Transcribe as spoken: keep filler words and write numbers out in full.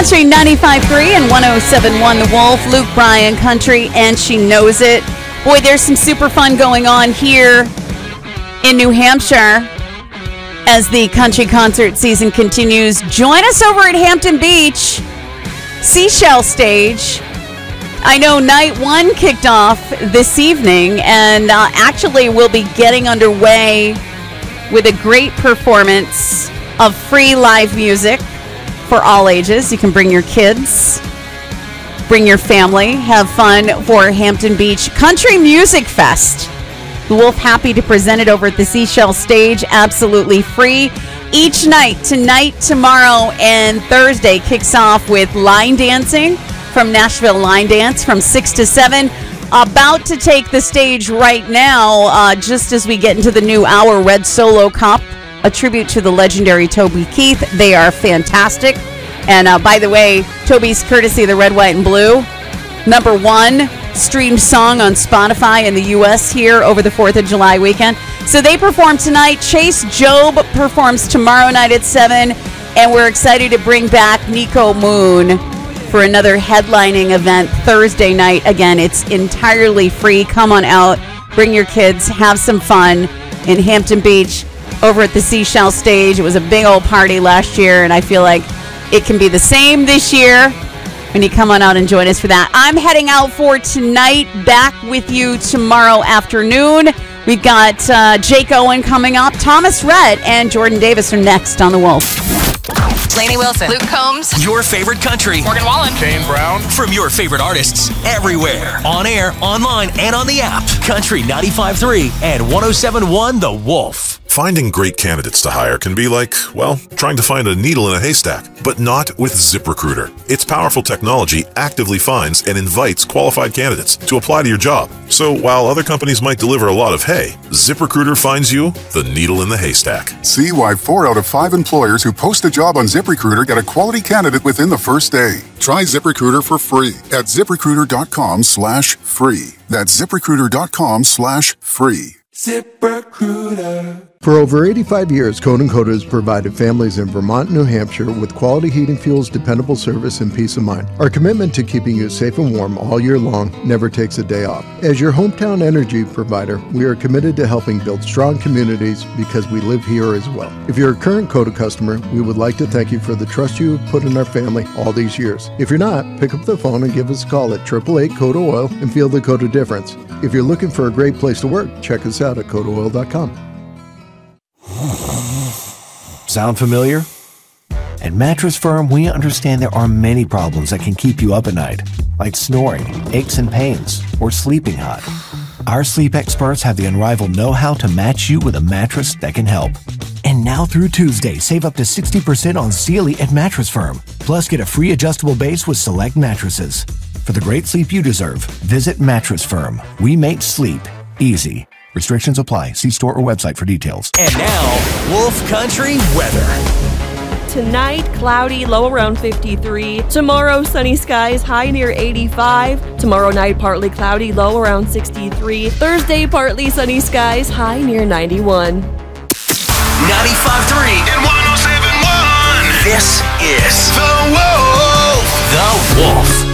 Country ninety-five point three and one oh seven point one The Wolf. Luke Bryan Country, and she knows it. Boy, there's some super fun going on here in New Hampshire as the country concert season continues. Join us over at Hampton Beach, Seashell Stage. I know night one kicked off this evening, and uh, actually we'll be getting underway with a great performance of free live music for all ages. You can bring your kids, bring your family, have fun for Hampton Beach Country Music Fest. The Wolf happy to present it over at the Seashell Stage, absolutely free. Each night, tonight, tomorrow, and Thursday kicks off with line dancing from Nashville Line Dance from six to seven. About to take the stage right now, uh, just as we get into the new hour, Red Solo Cup, a tribute to the legendary Toby Keith. They are fantastic. And uh, by the way, Toby's courtesy of the Red, White, and Blue. Number one streamed song on Spotify in the U S here over the fourth of July weekend. So they perform tonight. Chase Job performs tomorrow night at seven. And we're excited to bring back Nico Moon for another headlining event Thursday night. Again, it's entirely free. Come on out. Bring your kids. Have some fun in Hampton Beach over at the Seashell Stage. It was a big old party last year, and I feel like it can be the same this year when you come on out and join us for that. I'm heading out for tonight. Back with you tomorrow afternoon. We've got uh, Jake Owen coming up. Thomas Rhett and Jordan Davis are next on The Wolf. Lainey Wilson, Luke Combs, your favorite country, Morgan Wallen, Kane Brown, from your favorite artists, everywhere, on air, online, and on the app. Country ninety-five point three and one oh seven point one The Wolf. Finding great candidates to hire can be like, well, trying to find a needle in a haystack, but not with ZipRecruiter. Its powerful technology actively finds and invites qualified candidates to apply to your job. So while other companies might deliver a lot of hay, ZipRecruiter finds you the needle in the haystack. See why four out of five employers who post a job on ZipRecruiter get a quality candidate within the first day. Try ZipRecruiter for free at ZipRecruiter.com slash free. That's ZipRecruiter.com slash free. ZipRecruiter. For over eighty-five years, Code and Coda has provided families in Vermont and New Hampshire with quality heating fuels, dependable service, and peace of mind. Our commitment to keeping you safe and warm all year long never takes a day off. As your hometown energy provider, we are committed to helping build strong communities because we live here as well. If you're a current Coda customer, we would like to thank you for the trust you have put in our family all these years. If you're not, pick up the phone and give us a call at eight eight eight Coda Oil and feel the Coda difference. If you're looking for a great place to work, check us out at coda oil dot com. Sound familiar? At Mattress Firm, we understand there are many problems that can keep you up at night, like snoring, aches and pains, or sleeping hot. Our sleep experts have the unrivaled know-how to match you with a mattress that can help. And now through Tuesday, save up to sixty percent on Sealy at Mattress Firm. Plus, get a free adjustable base with select mattresses. For the great sleep you deserve, visit Mattress Firm. We make sleep easy. Restrictions apply. See store or website for details. And now, Wolf Country weather. Tonight, cloudy, low around fifty-three. Tomorrow, sunny skies, high near eighty-five. Tomorrow night, partly cloudy, low around sixty-three. Thursday, partly sunny skies, high near ninety-one. ninety-five point three and one oh seven point one. This is The Wolf. The Wolf.